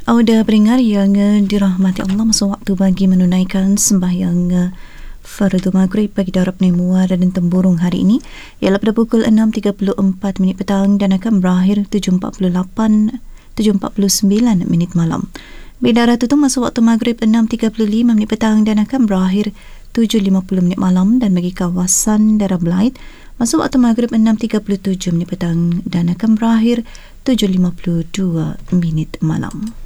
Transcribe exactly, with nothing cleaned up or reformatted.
Auda peringat yang dirahmati Allah, masa waktu bagi menunaikan sembahyang fardu maghrib bagi darab Nemuar dan Temburung hari ini ialah pada pukul enam tiga puluh empat minit petang dan akan berakhir tujuh empat puluh lapan tujuh empat puluh sembilan minit malam. Bidara tutung masa waktu maghrib enam tiga puluh lima minit petang dan akan berakhir tujuh lima puluh minit malam, dan bagi kawasan daerah Belait masa waktu maghrib enam tiga puluh tujuh minit petang dan akan berakhir tujuh lima puluh dua minit malam.